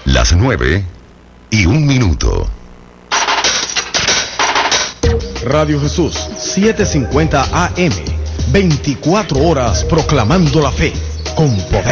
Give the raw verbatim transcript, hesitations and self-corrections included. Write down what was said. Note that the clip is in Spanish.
Las nueve y un minuto. Radio Jesús, setecientos cincuenta A M, veinticuatro horas proclamando la fe con poder.